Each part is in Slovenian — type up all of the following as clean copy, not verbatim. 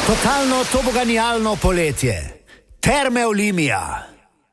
Totalno toboganijalno poletje. Terme Olimia.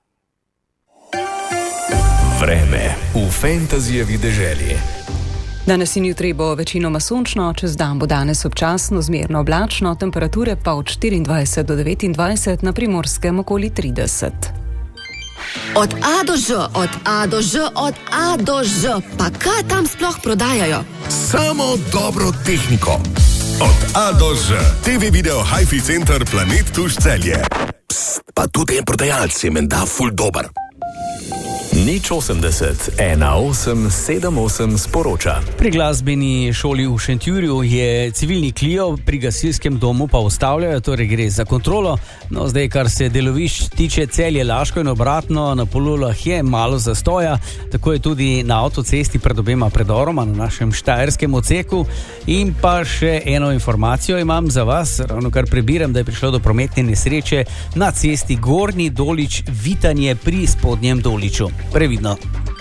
Vreme v fantazijevi deželi. Danes in jutri bo večinoma sončno, čez dan bo danes občasno zmerno oblačno, temperature pa od 24 do 29, na Primorskem okoli 30. Od A do Ž, od A do Ž, od A do Ž. Pa kaj tam sploh prodajajo? Samo dobro tehniko. Od A do Ž. TV video Hi-Fi Center Planet Tuš Celje. Psst, pa tudi en prodajalec je menda ful dober. Nič 80 18 78 sporoča. Pri glasbeni šoli v Šentjurju je civilni Clio, pri gasilskem domu pa ustavljajo, torej gre za kontrolo. No, zdaj, kar se delovišč tiče, Celje, Laško in obratno, na Polulah je malo zastoja, tako je tudi na avtocesti pred obema predoroma na našem štajerskem odseku. In pa še eno informacijo imam za vas, ravno kar prebiram, da je prišlo do prometne nesreče na cesti Gornji Dolič Vitanje pri Spodnjem Doliču. Previdno.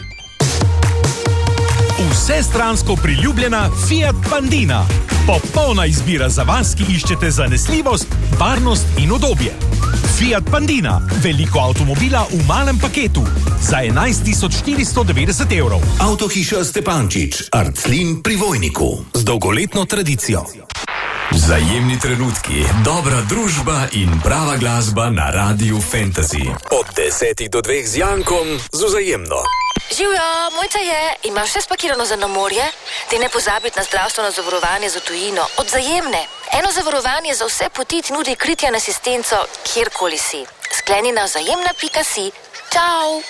Vsestransko priljubljena Fiat Pandina. Popolna izbira za vas, ki iščete zanesljivost, varnost in udobje. Fiat Pandina. Veliko avtomobila v malem paketu. Za 11.490 evrov. Avtohiša Stepančič, Arclin pri Vojniku. Z dolgoletno tradicijo. Vzajemni trenutki, dobra družba in prava glasba na Radiu Fantasy. Od 10 do 2 z Jankom z Vzajemno. Živjo, Mojca je, imaš vse spakirano za na morje? Ti ne pozabiti na zdravstveno zavarovanje za tujino. Od Vzajemne. Eno zavarovanje za vse poti ti nudi kritje in asistenco, kjerkoli si. Skleni na vzajemna.si. Čau!